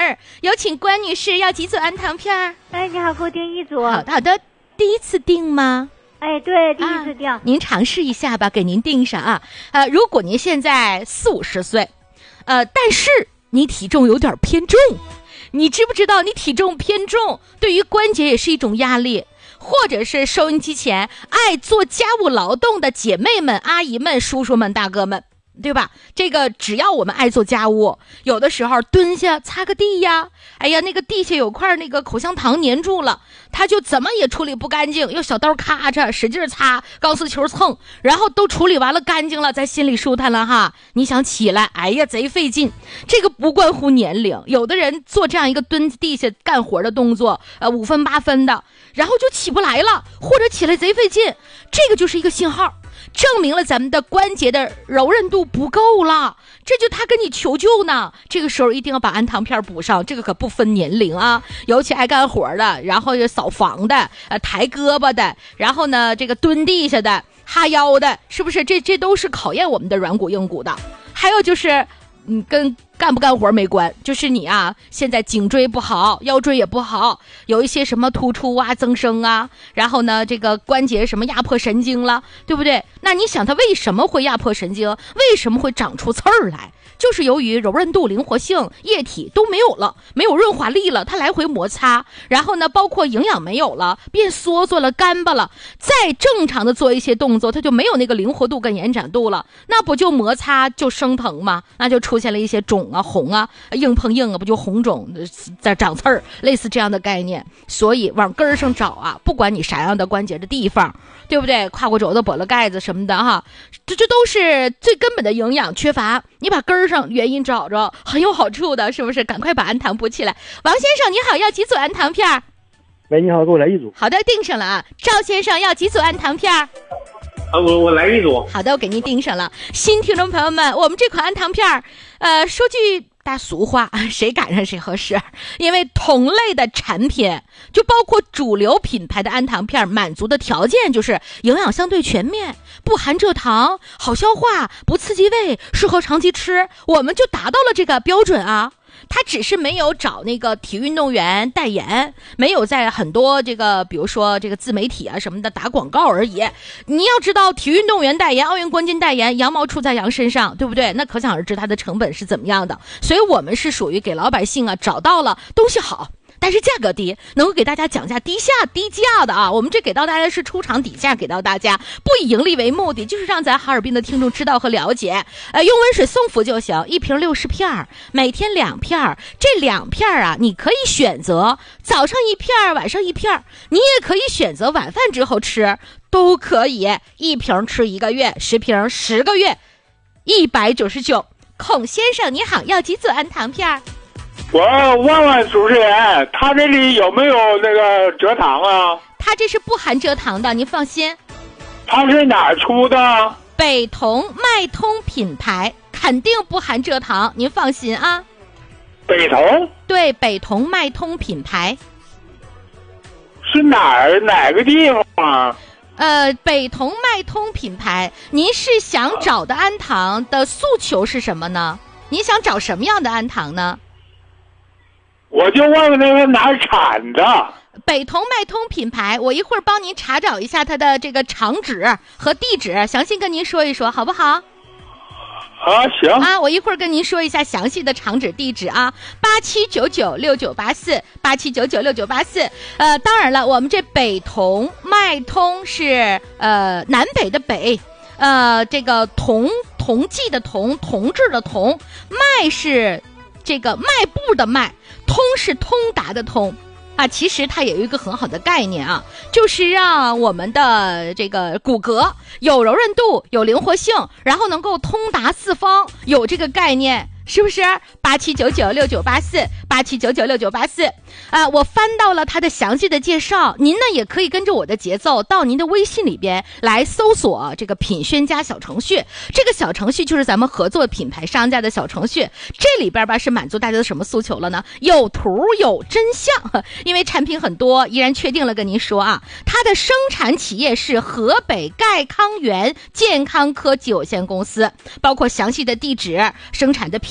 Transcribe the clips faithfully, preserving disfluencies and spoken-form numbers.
儿，有请关女士要几组安糖片儿？ 哎，你好，给我订一组。 好的，好的，第一次订吗？ 哎，对，第一次订。 啊、您尝试一下吧，给您订上啊。呃，如果您现在四五十岁，呃，但是你体重有点偏重，你知不知道你体重偏重对于关节也是一种压力？或者是收音机前爱做家务劳动的姐妹们、阿姨们、叔叔们、大哥们，对吧？这个只要我们爱做家务，有的时候蹲下擦个地呀，哎呀，那个地下有块那个口香糖粘住了，他就怎么也处理不干净，用小刀咔嚓使劲擦，钢丝球蹭，然后都处理完了干净了，在心里舒坦了哈。你想起来，哎呀，贼费劲。这个不关乎年龄，有的人做这样一个蹲地下干活的动作，呃，五分八分的，然后就起不来了，或者起来贼费劲，这个就是一个信号。证明了咱们的关节的柔韧度不够了，这就他跟你求救呢。这个时候一定要把氨糖片补上，这个可不分年龄啊，尤其爱干活的，然后扫房的，呃，抬胳膊的，然后呢，这个蹲地下的，哈腰的，是不是？这这都是考验我们的软骨硬骨的。还有就是，嗯，跟干不干活没关，就是你啊，现在颈椎不好，腰椎也不好，有一些什么突出啊、增生啊，然后呢，这个关节什么压迫神经了，对不对？那你想它为什么会压迫神经？为什么会长出刺儿来？就是由于柔韧度、灵活性、液体都没有了，没有润滑力了，它来回摩擦，然后呢，包括营养没有了，变缩缩了、干巴了，再正常的做一些动作，它就没有那个灵活度跟延展度了，那不就摩擦就生疼吗？那就出现了一些肿啊、红啊，硬碰硬啊，不就红肿在长刺儿，类似这样的概念。所以往根儿上找啊，不管你啥样的关节的地方，对不对？胯骨轴子、跛了盖子什么的哈，这这都是最根本的营养缺乏，你把根儿上原因找着很有好处的，是不是？赶快把氨糖补起来。王先生你好，要几组氨糖片？ 喂，你好，给我来一组。 好的，订上了啊。赵先生要几组氨糖片？ 啊，我我来一组。 好的，我给您订上了。新听众朋友们，我们这款氨糖片，呃，说句大俗话，谁赶上谁合适。因为同类的产品，就包括主流品牌的氨糖片，满足的条件就是营养相对全面，不含蔗糖，好消化，不刺激胃，适合长期吃，我们就达到了这个标准啊。他只是没有找那个体育运动员代言，没有在很多这个比如说这个自媒体啊什么的打广告而已。你要知道，体育运动员代言、奥运冠军代言，羊毛出在羊身上，对不对？那可想而知它的成本是怎么样的。所以我们是属于给老百姓啊找到了东西好，但是价格低，能够给大家讲价低下低价的啊。我们这给到大家是出厂底价给到大家，不以盈利为目的，就是让咱哈尔滨的听众知道和了解。呃，用温水送服就行，一瓶六十片，每天两片。这两片啊，你可以选择早上一片，晚上一片，你也可以选择晚饭之后吃，都可以。一瓶吃一个月，十瓶十个月，一百九十九。孔先生你好，要几组氨糖片？ 我问问主持人，他这里有没有那个蔗糖啊？ 他这是不含蔗糖的，您放心。 他是哪儿出的？ 北同脉通品牌，肯定不含蔗糖，您放心啊。 北同？ 对，北同脉通品牌。 是哪儿哪个地方啊？ 呃，北同脉通品牌，您是想找的氨糖的诉求是什么呢？您想找什么样的氨糖呢？ 我就问问那个哪儿产的。 北同脉通品牌，我一会儿帮您查找一下它的这个厂址和地址，详细跟您说一说，好不好？ 啊，行啊，我一会儿跟您说一下详细的厂址地址啊，八七九九六九八四，八七九九六九八四。呃，当然了，我们这北同脉通是呃南北的北，呃这个同同济的同，同治的同，脉是这个迈步的迈，通是通达的通。啊，其实它也有一个很好的概念啊，就是让我们的这个骨骼有柔韧度、有灵活性，然后能够通达四方，有这个概念，是不是？八七九九六九八四，八七九九六九八四。啊，我翻到了它的详细的介绍，您呢也可以跟着我的节奏到您的微信里边来搜索这个品轩家小程序。这个小程序就是咱们合作品牌商家的小程序，这里边吧是满足大家的什么诉求了呢？有图有真相，因为产品很多，依然确定了跟您说啊，它的生产企业是河北钙康源健康科技有限公司，包括详细的地址、生产的批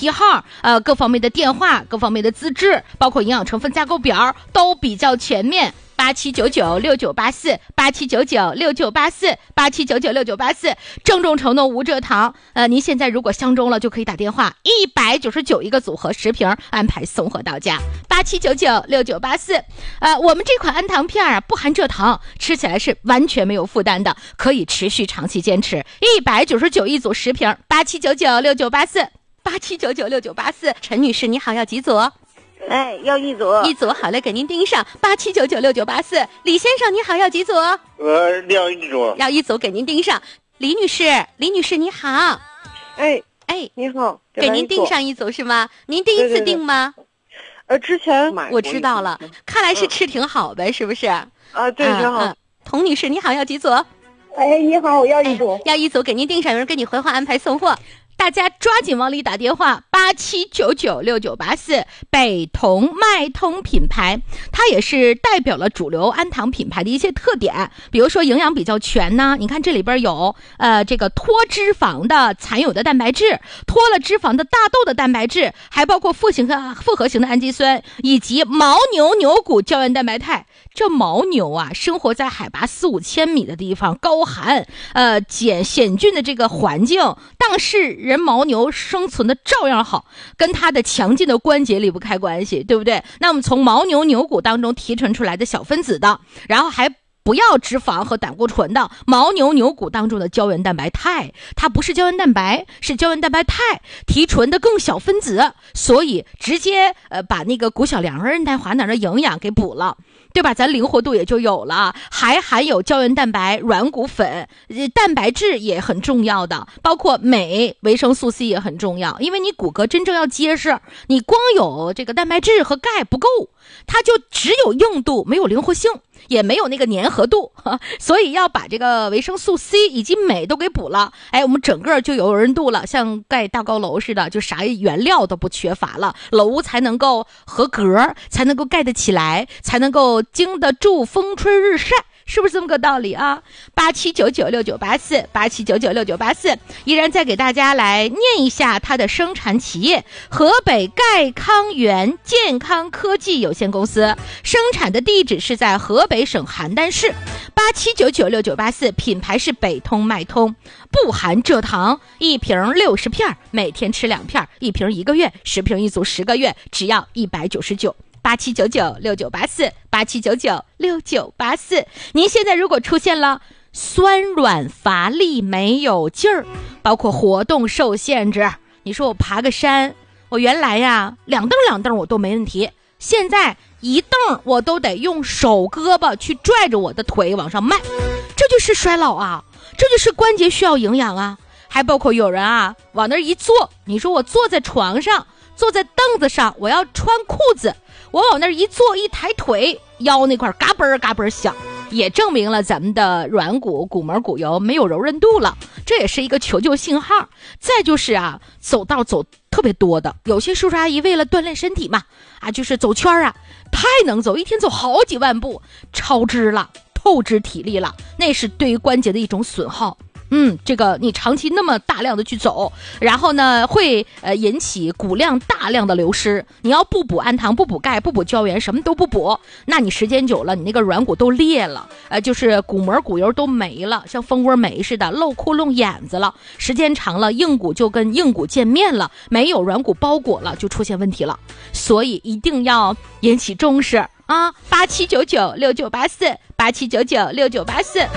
息号，呃，各方面的电话，各方面的资质，包括营养成分架构表都比较全面。八七九九六九八四，八七九九六九八四，八七九九六九八四，郑重承诺无蔗糖。呃，您现在如果相中了，就可以打电话，一百九十九一个组合十瓶，安排送货到家。八七九九六九八四，呃，我们这款安糖片啊，不含蔗糖，吃起来是完全没有负担的，可以持续长期坚持。一百九十九一组十瓶，八七九九六九八四，八七九九六九八四。陈女士，你好，要几组？ 哎，要一组， 一组好嘞，给您盯上八七九九六九八四。李先生你好，要几组？ 呃，要一组， 要一组，给您盯上。李女士，李女士你好， 哎哎， 你好， 给您盯上一组是吗？您第一次订吗？ 对对对呃，之前买我知道了，看来是吃挺好呗，嗯、是不是？ 啊，对，挺好。 嗯嗯、童女士你好，要几组？ 哎，你好，我要一组、 哎，要一组，给您盯上，有人给你回话安排送货。大家抓紧往里打电话，八七九九六九八四，北同麦通品牌，它也是代表了主流安糖品牌的一些特点，比如说营养比较全呢。你看这里边有呃这个脱脂肪的残有的蛋白质，脱了脂肪的大豆的蛋白质，还包括复型的复合型的氨基酸，以及牦牛牛骨胶原蛋白肽。这牦牛啊，生活在海拔四五千米的地方，高寒呃碱险峻的这个环境，但是人牦牛生存的照样好，跟它的强劲的关节离不开关系，对不对？那我们从牦牛牛骨当中提纯出来的小分子的，然后还不要脂肪和胆固醇的牦牛牛骨当中的胶原蛋白肽，它不是胶原蛋白，是胶原蛋白肽提纯的更小分子，所以直接呃把那个骨小梁韧带滑囊的营养给补了，对吧？咱灵活度也就有了，还含有胶原蛋白、软骨粉，蛋白质也很重要的，包括镁、维生素 C 也很重要。因为你骨骼真正要结实，你光有这个蛋白质和钙不够，它就只有硬度，没有灵活性，也没有那个粘合度，所以要把这个维生素 C 以及镁都给补了，哎，我们整个就有韧度了，像盖大高楼似的，就啥原料都不缺乏了，楼才能够合格，才能够盖得起来，才能够经得住风吹日晒，是不是这么个道理啊？八七九九六九八四，八七九九六九八四，依然再给大家来念一下它的生产企业：河北钙康源健康科技有限公司，生产的地址是在河北省邯郸市。八七九九六九八四，品牌是北通麦通，不含蔗糖，一瓶六十片，每天吃两片，一瓶一个月，十瓶一组十个月，只要一百九十九。八七九九六九八四，八七九九六九八四。您现在如果出现了酸软乏力没有劲儿，包括活动受限制，你说我爬个山，我原来呀两蹬两蹬我都没问题，现在一蹬我都得用手胳膊去拽着我的腿往上迈，这就是衰老啊，这就是关节需要营养啊。还包括有人啊往那一坐，你说我坐在床上，坐在凳子上，我要穿裤子，我往那一坐，一抬腿，腰那块嘎嘣嘎嘣响，也证明了咱们的软骨、骨膜、骨油没有柔韧度了，这也是一个求救信号。再就是啊，走道走特别多的，有些叔叔阿姨为了锻炼身体嘛，啊，就是走圈啊，太能走，一天走好几万步，超支了，透支体力了，那是对于关节的一种损耗。嗯，这个你长期那么大量的去走，然后呢会呃引起骨量大量的流失。你要不补氨糖，不补钙，不补胶原，什么都不补，那你时间久了，你那个软骨都裂了，呃，就是骨膜骨油都没了，像蜂窝煤似的露窟窿眼子了。时间长了，硬骨就跟硬骨见面了，没有软骨包裹了，就出现问题了。所以一定要引起重视啊！八七九九六九八四，八七九九六九八四。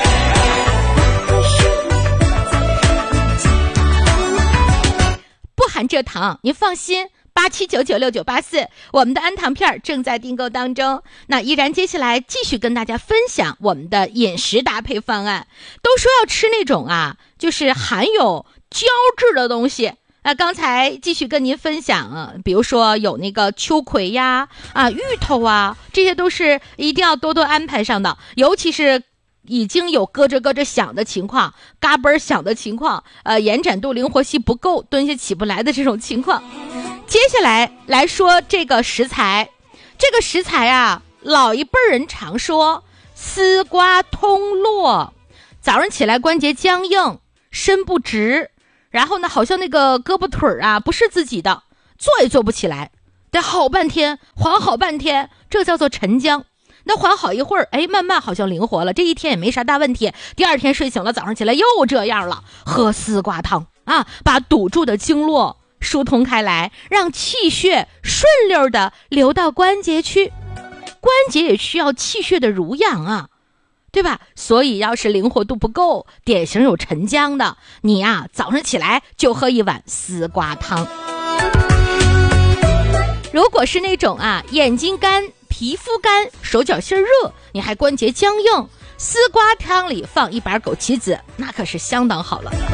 不含蔗糖，您放心，八七九九六九八四，我们的安糖片正在订购当中。那依然接下来继续跟大家分享我们的饮食搭配方案。都说要吃那种啊，就是含有胶质的东西。那刚才继续跟您分享啊，比如说有那个秋葵呀、啊芋头啊，这些都是一定要多多安排上的，尤其是已经有咯吱咯吱响的情况，嘎嘣响的情况，呃，延展度、灵活性不够，蹲下起不来的这种情况。接下来来说这个食材，这个食材啊，老一辈人常说丝瓜通络，早上起来关节僵硬，身不直， 然后呢，好像那个胳膊腿啊不是自己的，坐也坐不起来，得好半天，缓好半天，这叫做沉僵。那缓好一会儿，哎，慢慢好像灵活了，这一天也没啥大问题。第二天睡醒了，早上起来又这样了，喝丝瓜汤啊，把堵住的经络疏通开来，让气血顺溜的流到关节去。关节也需要气血的濡养啊，对吧？所以要是灵活度不够，典型有沉僵的，你呀、啊、早上起来就喝一碗丝瓜汤。如果是那种啊眼睛干、皮肤干、手脚心热，你还关节僵硬，丝瓜汤里放一把枸杞子，那可是相当好了。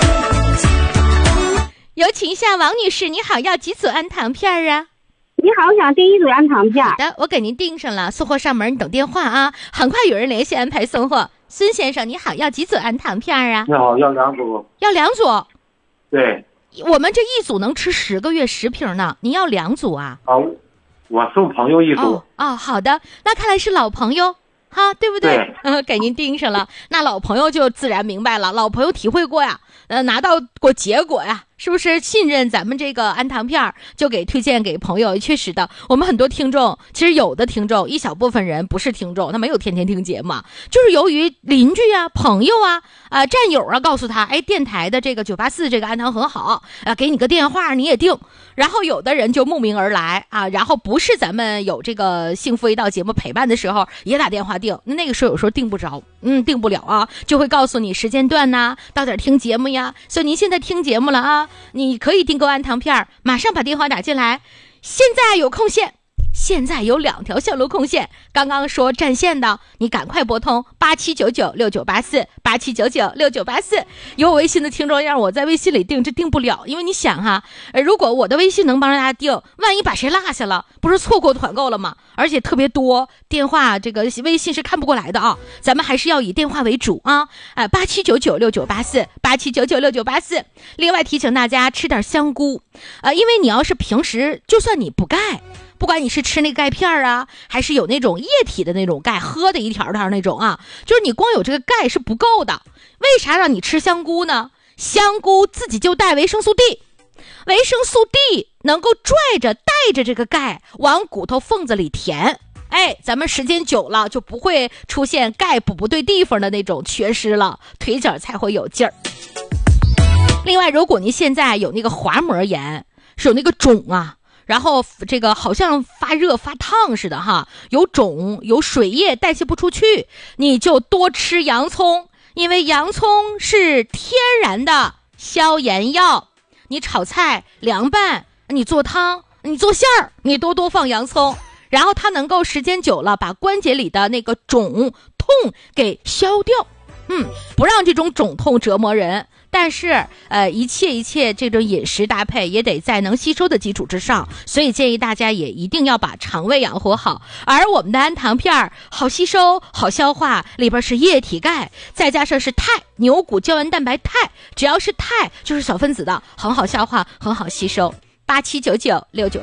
有请一下王女士，你好，要几组安糖片啊？ 你好，我想订一组安糖片。 好的，我给您订上了，送货上门，你等电话啊，很快有人联系安排送货。孙先生你好，要几组安糖片啊？ 你好，要两组。 要两组？ 对。 我们这一组能吃十个月十瓶呢，您要两组啊？ 好、啊，我送朋友一组。 哦，哦好的，那看来是老朋友哈，对不对？ 对， 嗯，给您订上了。那老朋友就自然明白了，老朋友体会过呀，呃，拿到过结果呀，是不是信任咱们这个安糖片，就给推荐给朋友？确实的，我们很多听众，其实有的听众一小部分人不是听众，他没有天天听节目，就是由于邻居啊、朋友啊、啊、呃、战友啊告诉他，哎，电台的这个九八四这个安糖很好啊、呃，给你个电话你也订。然后有的人就慕名而来啊，然后不是咱们有这个幸福一道节目陪伴的时候也打电话订，那个时候有时候订不着，嗯，订不了啊，就会告诉你时间段呐、啊，到点听节目呀。所以您现在听节目了啊，你可以订购安糖片，马上把电话打进来。现在有空线，现在有两条线路空线，刚刚说占线的，你赶快拨通八七九九六九八四八七九九六九八四。有我微信的听众让我在微信里订，这订不了，因为你想哈，呃，如果我的微信能帮大家订，万一把谁落下了，不是错过团购了吗？而且特别多，电话这个微信是看不过来的啊，咱们还是要以电话为主啊。哎、呃，八七九九六九八四八七九九六九八四。另外提醒大家吃点香菇，呃，因为你要是平时就算你不钙。不管你是吃那个钙片啊，还是有那种液体的那种钙，喝的一条条那种啊，就是你光有这个钙是不够的。为啥让你吃香菇呢？香菇自己就带维生素 D， 维生素 D 能够拽着带着这个钙往骨头缝子里填。哎，咱们时间久了就不会出现钙补不对地方的那种缺失了，腿脚才会有劲儿。另外，如果您现在有那个滑膜炎，是有那个肿啊，然后这个好像发热发烫似的哈，有肿有水液代谢不出去，你就多吃洋葱，因为洋葱是天然的消炎药。你炒菜凉拌，你做汤，你做馅儿，你多多放洋葱，然后它能够时间久了把关节里的那个肿痛给消掉，嗯，不让这种肿痛折磨人。但是呃一切一切这种饮食搭配也得在能吸收的基础之上，所以建议大家也一定要把肠胃养活好。而我们的安糖片好吸收好消化，里边是液体钙，再加上是肽，牛骨胶原蛋白肽，只要是肽就是小分子的，很好消化很好吸收。八七九九六九